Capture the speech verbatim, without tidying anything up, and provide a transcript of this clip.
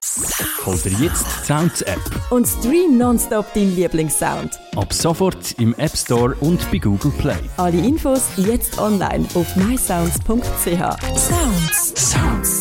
Hol dir jetzt die Sounds-App und stream nonstop deinen Lieblingssound. ab sofort im App Store und bei Google Play. Alle Infos jetzt online auf my sounds punkt c h. Sounds. Sounds.